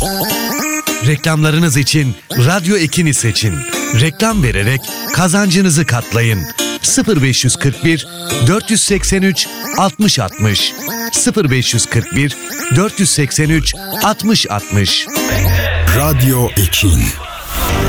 Reklamlarınız için Radyo Ekin'i seçin. Reklam vererek kazancınızı katlayın. 0541 483 60 60 0541 483 60 60. Radyo Ekin.